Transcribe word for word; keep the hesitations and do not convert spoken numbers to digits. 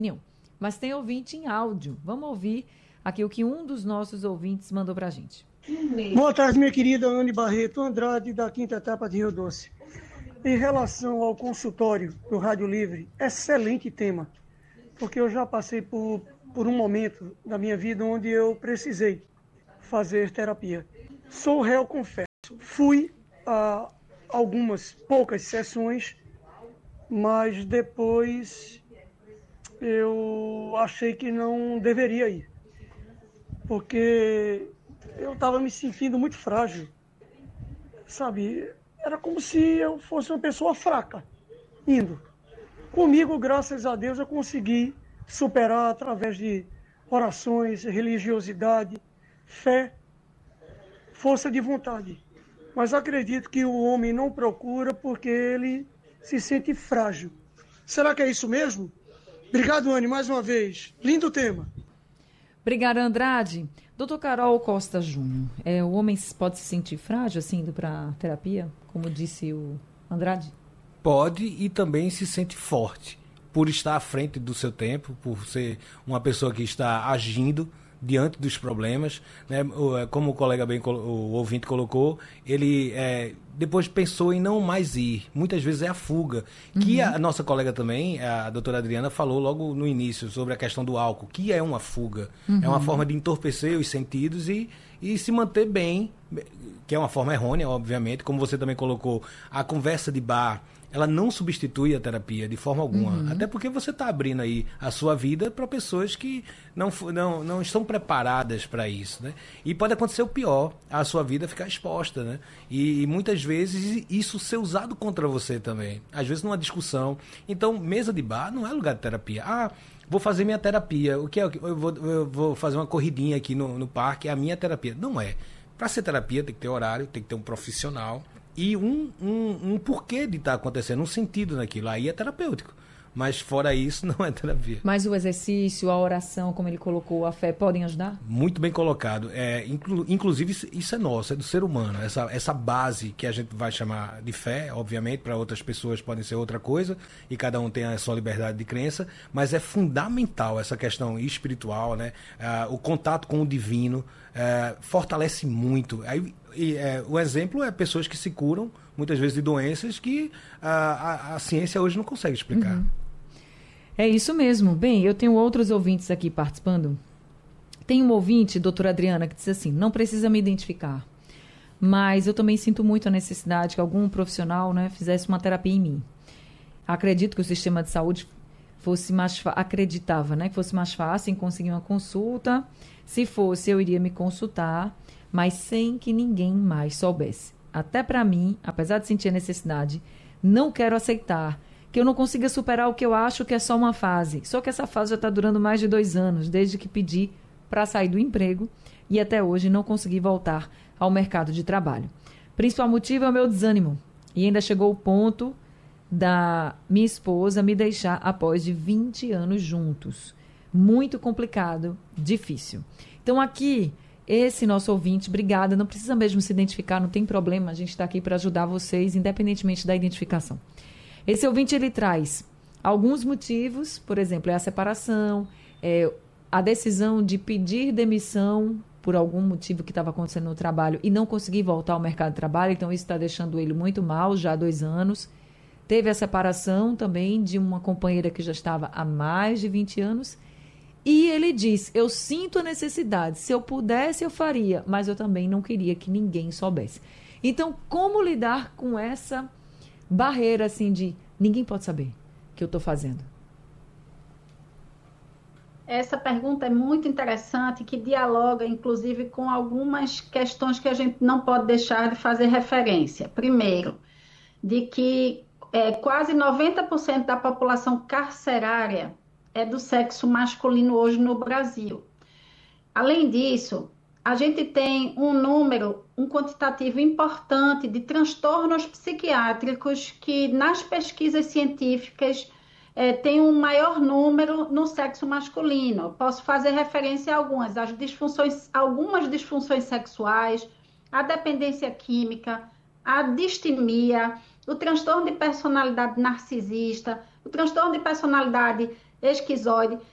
Mas tem ouvinte em áudio. Vamos ouvir aqui o que um dos nossos ouvintes mandou pra gente. Boa tarde, minha querida Anne Barreto Andrade, da Quinta Etapa de Rio Doce. Em relação ao consultório do Rádio Livre, excelente tema, porque eu já passei por, por um momento da minha vida onde eu precisei fazer terapia. Sou réu, confesso. Fui a algumas poucas sessões, mas depois eu achei que não deveria ir, porque eu estava me sentindo muito frágil, sabe? Era como se eu fosse uma pessoa fraca, indo. Comigo, graças a Deus, eu consegui superar através de orações, religiosidade, fé, força de vontade. Mas acredito que o homem não procura porque ele se sente frágil. Será que é isso mesmo? Obrigado, Anne, mais uma vez. Lindo tema. Obrigada, Andrade. doutor Carol Costa Júnior, é, o homem pode se sentir frágil, assim, indo para terapia, como disse o Andrade? Pode, e também se sente forte, por estar à frente do seu tempo, por ser uma pessoa que está agindo diante dos problemas, né? Como o colega bem, o ouvinte colocou, ele é, depois pensou em não mais ir. Muitas vezes é a fuga. Uhum. Que a nossa colega também, a doutora Adriana, falou logo no início sobre a questão do álcool, que é uma fuga. Uhum. É uma forma de entorpecer os sentidos e, e se manter bem, que é uma forma errônea, obviamente. Como você também colocou, a conversa de bar, ela não substitui a terapia de forma alguma. Uhum. Até porque você está abrindo aí a sua vida para pessoas que não, não, não estão preparadas para isso, né? E pode acontecer o pior, a sua vida ficar exposta, né? E, e muitas vezes isso ser usado contra você também. Às vezes numa discussão. Então, mesa de bar não é lugar de terapia. Ah, vou fazer minha terapia. O que é? Eu vou, eu vou fazer uma corridinha aqui no, no parque, é a minha terapia. Não é. Para ser terapia tem que ter horário, tem que ter um profissional e um, um, um porquê de estar acontecendo, um sentido naquilo. Aí é terapêutico. Mas fora isso, não é terapia. Mas o exercício, a oração, como ele colocou, a fé, podem ajudar? Muito bem colocado. É, inclu, inclusive, isso é nosso, é do ser humano. Essa, essa base que a gente vai chamar de fé, obviamente, para outras pessoas podem ser outra coisa, e cada um tem a sua liberdade de crença, mas é fundamental essa questão espiritual, né? Ah, o contato com o divino é, fortalece muito. Aí, e, é, o exemplo é pessoas que se curam, muitas vezes, de doenças que a, a, a ciência hoje não consegue explicar. Uhum. É isso mesmo. Bem, eu tenho outros ouvintes aqui participando. Tem um ouvinte, doutora Adriana, que diz assim, não precisa me identificar, mas eu também sinto muito a necessidade que algum profissional, né, fizesse uma terapia em mim. Acredito que o sistema de saúde fosse mais fa- acreditava, né, que fosse mais fácil em conseguir uma consulta. Se fosse, eu iria me consultar, mas sem que ninguém mais soubesse. Até para mim, apesar de sentir a necessidade, não quero aceitar que eu não consiga superar o que eu acho que é só uma fase. Só que essa fase já está durando mais de dois anos, desde que pedi para sair do emprego e até hoje não consegui voltar ao mercado de trabalho. O principal motivo é o meu desânimo. E ainda chegou o ponto da minha esposa me deixar após de vinte anos juntos. Muito complicado, difícil. Então aqui, esse nosso ouvinte, obrigada, não precisa mesmo se identificar, não tem problema, a gente está aqui para ajudar vocês, independentemente da identificação. Esse ouvinte, ele traz alguns motivos, por exemplo, é a separação, é a decisão de pedir demissão por algum motivo que estava acontecendo no trabalho e não conseguir voltar ao mercado de trabalho, então isso está deixando ele muito mal já há dois anos. Teve a separação também de uma companheira que já estava há mais de vinte anos e ele diz, eu sinto a necessidade, se eu pudesse eu faria, mas eu também não queria que ninguém soubesse. Então, como lidar com essa barreira, assim, de ninguém pode saber o que eu estou fazendo? Essa pergunta é muito interessante, que dialoga, inclusive, com algumas questões que a gente não pode deixar de fazer referência. Primeiro, de que é, quase noventa por cento da população carcerária é do sexo masculino hoje no Brasil. Além disso, a gente tem um número, um quantitativo importante de transtornos psiquiátricos que nas pesquisas científicas eh, tem um maior número no sexo masculino. Posso fazer referência a algumas, as disfunções, algumas disfunções sexuais, a dependência química, a distimia, o transtorno de personalidade narcisista, o transtorno de personalidade esquizoide,